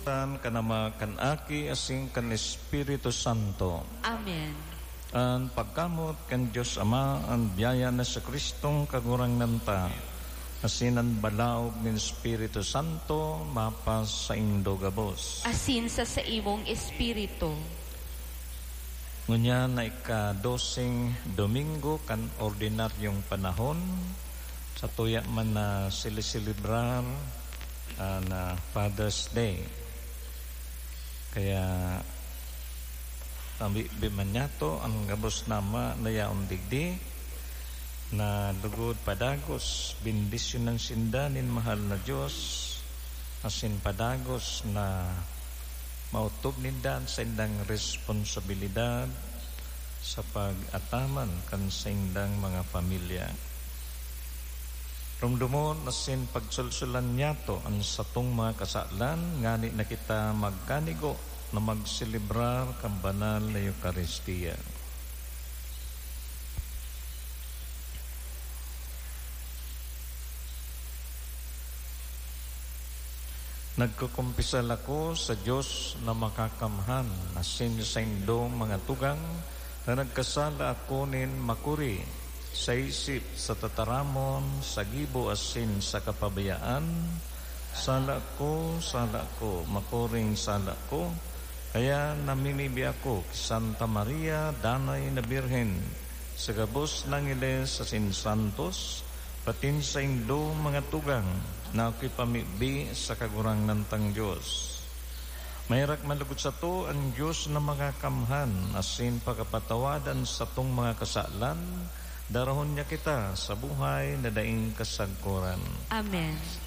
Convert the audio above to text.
tan kanama kan Aki asing kan Espiritu Santo. Amen. Ang pagkamot kan Diyos Ama, ang biyaya na sa Kristong kagurang nanta, asin ang balaog ng Espiritu Santo, mapas sa indo gabos. Asin sa imong espiritu. Ngunya na ika-12 Domingo kan ordinaryong panahon, sa tuya man na silisilibrar na Father's Day. Kaya Tambi bimanyato ang gabos nama na yaon digdi na lugod padagos bendisyon ng sindanin mahal na Diyos asin padagos na mautob nindan sa indang responsibilidad sa pag-ataman kan sa indang mga pamilya. Rumdumon asin pagsulsulan niyato ang satong mga kasalan ngani na kita magkanigo na magselebrar kang banal na Eucharistia. Nagkukumpisal ako sa Diyos na makakamhan asin sa indong mga tugang na nagkasala ako nin makuri sa isip, sa tataramon, sa gibo asin sa kapabayaan. Sala ko, makuring sala ko. Kaya namimibi ako kay Santa Maria, Danay na Birhen, sa gabos ng Iles asin Santos, patin sa indo mga tugang na ako'y pamibi sa kagurang nantang Diyos. Mayrak malugod sa to ang Diyos na mga kamhan, asin pagkapatawadan sa tong mga kasalan, darahon niya kita sa buhay na daing kasagkuran. Amen.